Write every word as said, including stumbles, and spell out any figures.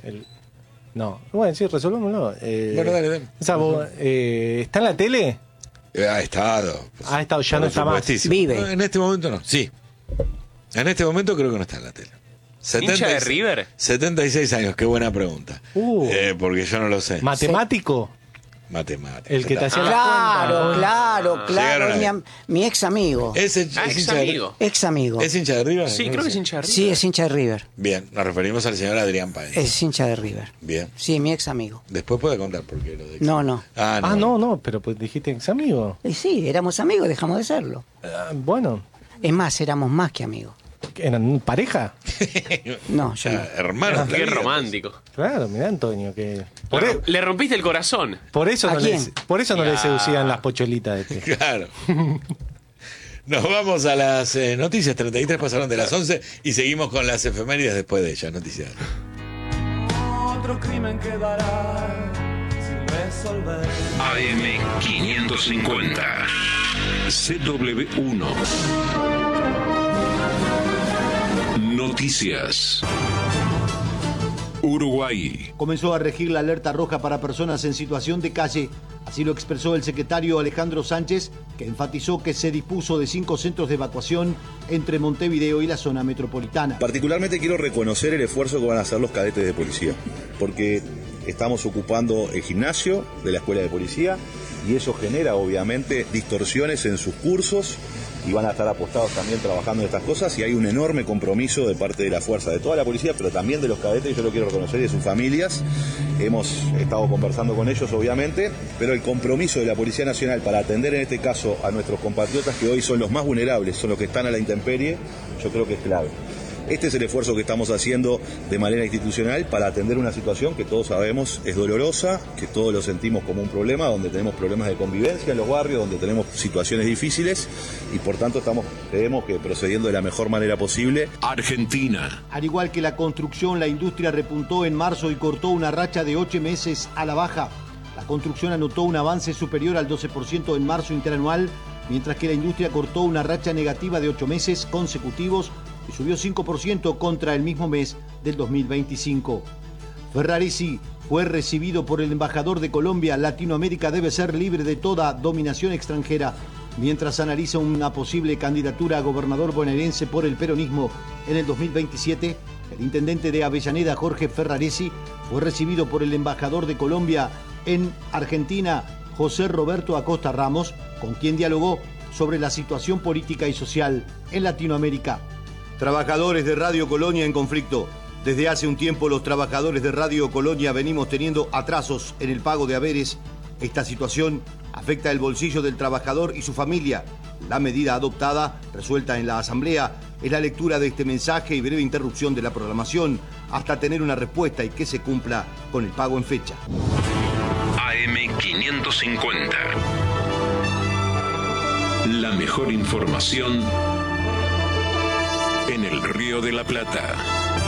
El... No, bueno, sí, resolvámoslo. Eh, bueno, dale, dale. Esa voz, eh, ¿está en la tele? Eh, ha estado. Ha estado, ya no está más. Vive. No, en este momento no, sí. En este momento creo que no está en la tele. ¿Hincha de River? setenta y seis años, qué buena pregunta. Uh. Eh, porque yo no lo sé. ¿Matemático? Matemática. El que te hacía Claro, las claro, Llegaron claro. ahí. Es mi, am- mi ex amigo. ¿Es, el- Ah, es ex hincha de- amigo. Ex amigo. ¿Es hincha de River? Sí, creo que es hincha de River. Sí, es hincha de River. Bien, nos referimos al señor Adrián Paez. Es hincha de River. Bien. Sí, mi ex amigo. Después puede contar por qué lo de... No, no. Ah, no. Ah, no, no, pero pues dijiste ex amigo. Y sí, éramos amigos, dejamos de serlo. Ah, bueno, Es más, éramos más que amigos. ¿eran pareja? No, yo no. Ah, hermanos. de la Qué vida, romántico. Claro, mirá, Antonio, que... Por, Le, e- le rompiste el corazón. por eso ¿A no, quién? les, por eso no Ya. le seducían las pocholitas de este. Claro. Nos vamos a las eh, noticias. treinta y tres pasaron de las once y seguimos con las efemérides después de ellas. Noticias. Otro crimen quedará sin resolver. A M quinientos cincuenta C W uno Noticias. Uruguay. Comenzó a regir la alerta roja para personas en situación de calle. Así lo expresó el secretario Alejandro Sánchez, que enfatizó que se dispuso de cinco centros de evacuación entre Montevideo y la zona metropolitana. Particularmente quiero reconocer el esfuerzo que van a hacer los cadetes de policía, porque estamos ocupando el gimnasio de la escuela de policía y eso genera obviamente distorsiones en sus cursos y van a estar apostados también trabajando en estas cosas y hay un enorme compromiso de parte de la fuerza, de toda la policía, pero también de los cadetes, y yo lo quiero reconocer, y de sus familias. Hemos estado conversando con ellos obviamente, pero el compromiso de la Policía Nacional para atender en este caso a nuestros compatriotas que hoy son los más vulnerables, son los que están a la intemperie, yo creo que es clave. Este es el esfuerzo que estamos haciendo de manera institucional para atender una situación que todos sabemos es dolorosa, que todos lo sentimos como un problema, donde tenemos problemas de convivencia en los barrios, donde tenemos situaciones difíciles y por tanto estamos, creemos que procediendo de la mejor manera posible. Argentina. Al igual que la construcción, la industria repuntó en marzo y cortó una racha de ocho meses a la baja. La construcción anotó un avance superior al doce por ciento en marzo interanual, mientras que la industria cortó una racha negativa de ocho meses consecutivos y subió cinco por ciento contra el mismo mes del dos mil veinticinco. Ferraresi fue recibido por el embajador de Colombia. Latinoamérica debe ser libre de toda dominación extranjera, mientras analiza una posible candidatura a gobernador bonaerense por el peronismo en el dos mil veintisiete. El intendente de Avellaneda, Jorge Ferraresi, fue recibido por el embajador de Colombia en Argentina, José Roberto Acosta Ramos, con quien dialogó sobre la situación política y social en Latinoamérica. Trabajadores de Radio Colonia en conflicto. Desde hace un tiempo los trabajadores de Radio Colonia venimos teniendo atrasos en el pago de haberes. Esta situación afecta el bolsillo del trabajador y su familia. La medida adoptada, resuelta en la Asamblea, es la lectura de este mensaje y breve interrupción de la programación hasta tener una respuesta y que se cumpla con el pago en fecha. A M quinientos cincuenta. La mejor información en el Río de la Plata.